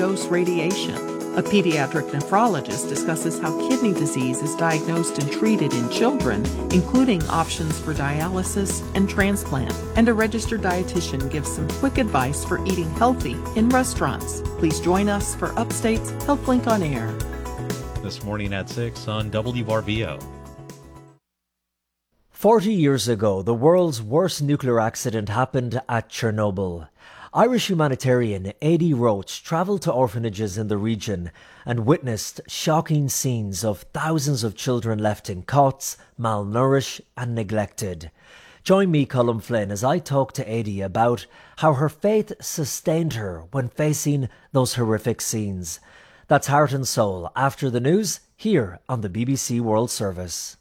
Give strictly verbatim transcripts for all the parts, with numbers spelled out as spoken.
dose radiation. A pediatric nephrologist discusses how kidney disease is diagnosed and treated in children, including options for dialysis and transplant. And a registered dietitian gives some quick advice for eating healthy in restaurants. Please join us for Upstate's HealthLink on Air. This morning at six on W R B O. Forty years ago, the world's worst nuclear accident happened at Chernobyl. Irish humanitarian Aidy Roche travelled to orphanages in the region and witnessed shocking scenes of thousands of children left in cots, malnourished and neglected. Join me, Colm Flynn, as I talk to Aidy about how her faith sustained her when facing those horrific scenes. That's Heart and Soul after the news here on the B B C World Service.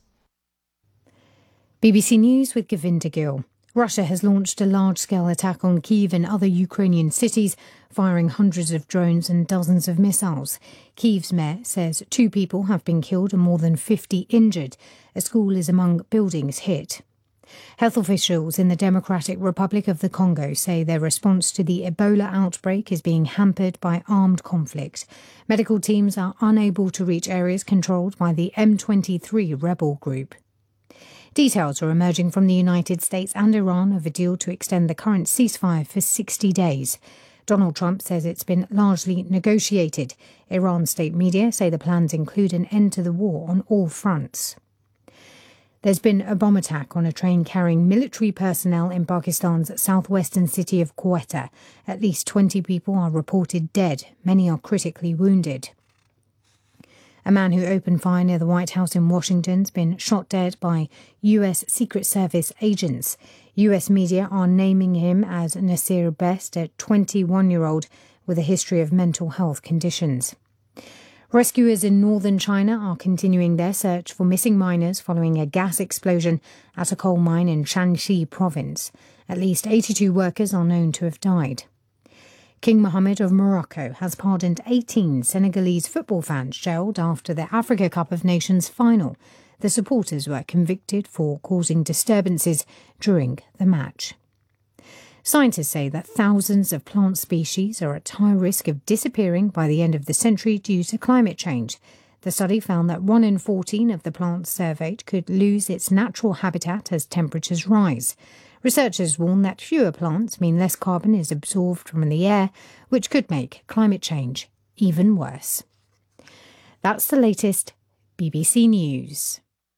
B B C News with Govinda Gill. Russia has launched a large-scale attack on Kyiv and other Ukrainian cities, firing hundreds of drones and dozens of missiles. Kyiv's mayor says two people have been killed and more than fifty injured. A school is among buildings hit. Health officials in the Democratic Republic of the Congo say their response to the Ebola outbreak is being hampered by armed conflict. Medical teams are unable to reach areas controlled by the M twenty-three rebel group. Details are emerging from the United States and Iran of a deal to extend the current ceasefire for sixty days. Donald Trump says it's been largely negotiated. Iran state media say the plans include an end to the war on all fronts. There's been a bomb attack on a train carrying military personnel in Pakistan's southwestern city of Quetta. At least twenty people are reported dead. Many are critically wounded. A man who opened fire near the White House in Washington has been shot dead by U S Secret Service agents. U S media are naming him as Nasir Best, a twenty-one-year-old with a history of mental health conditions. Rescuers in northern China are continuing their search for missing miners following a gas explosion at a coal mine in Shanxi province. At least eighty-two workers are known to have died. King Mohammed of Morocco has pardoned eighteen Senegalese football fans jailed after the Africa Cup of Nations final. The supporters were convicted for causing disturbances during the match. Scientists say that thousands of plant species are at high risk of disappearing by the end of the century due to climate change. The study found that one in fourteen of the plants surveyed could lose its natural habitat as temperatures rise. Researchers warn that fewer plants mean less carbon is absorbed from the air, which could make climate change even worse. That's the latest B B C News.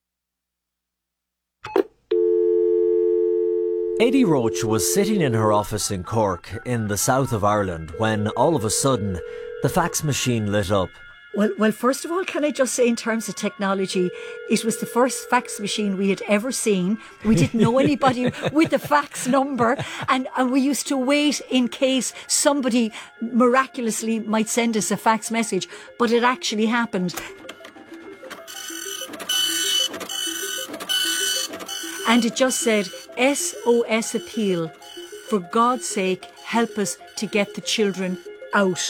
Aidy Roche was sitting in her office in Cork in the south of Ireland when all of a sudden the fax machine lit up. Well, well, first of all, can I just say in terms of technology, it was the first fax machine we had ever seen. We didn't know anybody with the fax number, and, and we used to wait in case somebody miraculously might send us a fax message, but it actually happened. And it just said, S O S appeal. For God's sake, help us to get the children out.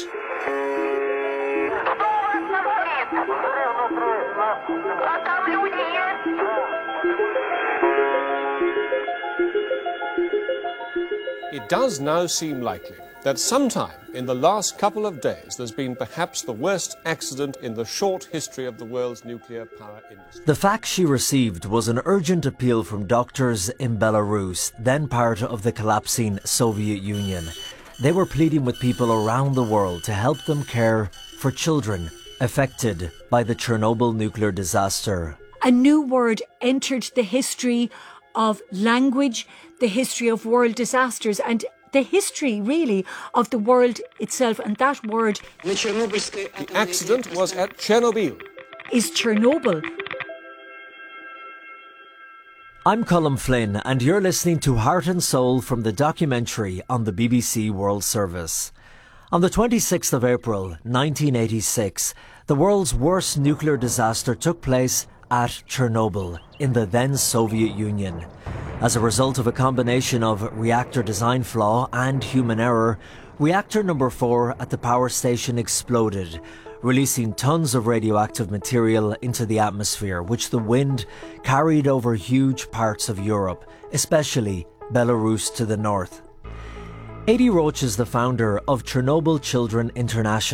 It does now seem likely that sometime in the last couple of days there's been perhaps the worst accident in the short history of the world's nuclear power industry. The fax she received was an urgent appeal from doctors in Belarus, then part of the collapsing Soviet Union. They were pleading with people around the world to help them care for children affected by the Chernobyl nuclear disaster. A new word entered the history of language, the history of world disasters, and the history, really, of the world itself. And that word... The accident was at Chernobyl. ...is Chernobyl. I'm Colm Flynn, and you're listening to Heart and Soul from the documentary on the B B C World Service. On the twenty-sixth of April, nineteen eighty-six, the world's worst nuclear disaster took place at Chernobyl in the then Soviet Union. As a result of a combination of reactor design flaw and human error, reactor number four at the power station exploded, releasing tons of radioactive material into the atmosphere, which the wind carried over huge parts of Europe, especially Belarus to the north. Aidy Roche is the founder of Chernobyl Children International.